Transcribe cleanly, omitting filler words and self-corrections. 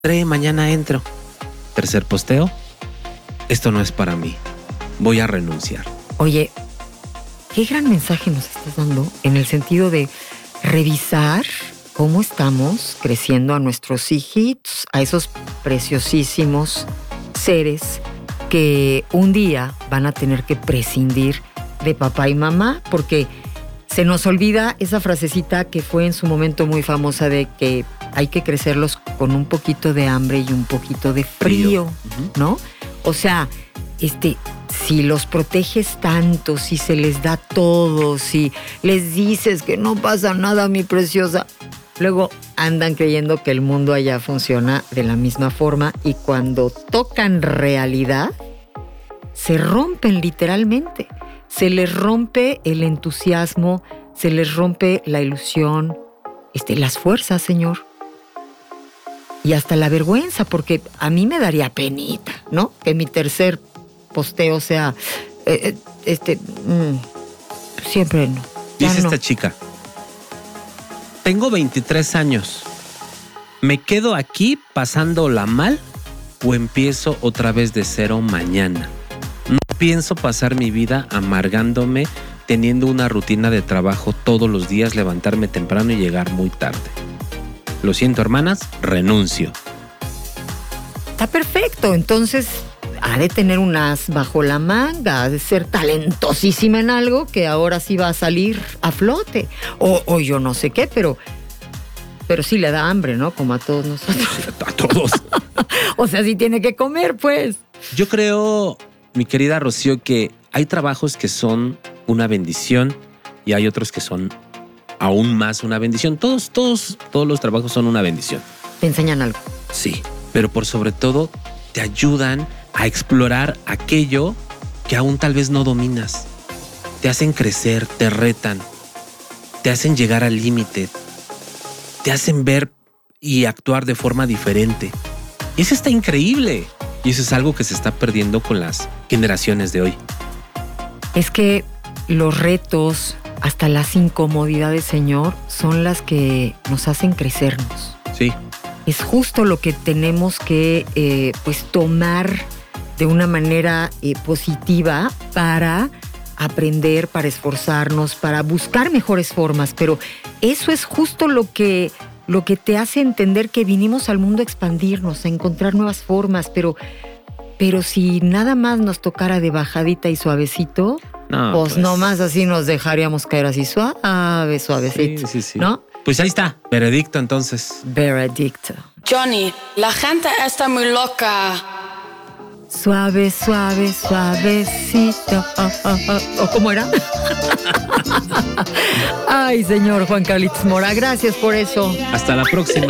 mañana entro. Tercer posteo, esto no es para mí, voy a renunciar. Oye, qué gran mensaje nos estás dando en el sentido de revisar cómo estamos creciendo a nuestros hijitos, a esos preciosísimos seres que un día van a tener que prescindir de papá y mamá, porque se nos olvida esa frasecita que fue en su momento muy famosa de que hay que crecerlos con un poquito de hambre y un poquito de frío, ¿no? O sea, si los proteges tanto, si se les da todo, si les dices que no pasa nada, mi preciosa, luego andan creyendo que el mundo allá funciona de la misma forma y cuando tocan realidad, se rompen literalmente. Se les rompe el entusiasmo, se les rompe la ilusión, las fuerzas, Señor. Y hasta la vergüenza, porque a mí me daría penita, ¿no? Que mi tercer posteo sea, siempre no. Dice no. esta chica, tengo 23 años, ¿me quedo aquí pasándola mal o empiezo otra vez de cero mañana? No pienso pasar mi vida amargándome, teniendo una rutina de trabajo todos los días, levantarme temprano y llegar muy tarde. Lo siento, hermanas, renuncio. Está perfecto, entonces ha de tener un as bajo la manga, ha de ser talentosísima en algo que ahora sí va a salir a flote. O yo no sé qué, pero sí le da hambre, ¿no? Como a todos nosotros. A todos. O sea, sí tiene que comer, pues. Yo creo, mi querida Rocío, que hay trabajos que son una bendición y hay otros que son aún más una bendición. Todos los trabajos son una bendición. ¿Te enseñan algo? Sí, pero por sobre todo te ayudan a explorar aquello que aún tal vez no dominas. Te hacen crecer, te retan, te hacen llegar al límite, te hacen ver y actuar de forma diferente. Y eso está increíble. Y eso es algo que se está perdiendo con las generaciones de hoy. Es que los retos, hasta las incomodidades, Señor, son las que nos hacen crecernos. Sí. Es justo lo que tenemos que tomar de una manera positiva para aprender, para esforzarnos, para buscar mejores formas. Pero eso es justo lo que te hace entender que vinimos al mundo a expandirnos, a encontrar nuevas formas. Pero si nada más nos tocara de bajadita y suavecito, pues nomás así nos dejaríamos caer así suavecito. Sí. ¿No? Pues ahí está, veredicto entonces. Veredicto. Johnny, la gente está muy loca. Suave, suavecito. ¿O cómo era? Ay, señor Juan Carlitos Mora, gracias por eso. Hasta la próxima.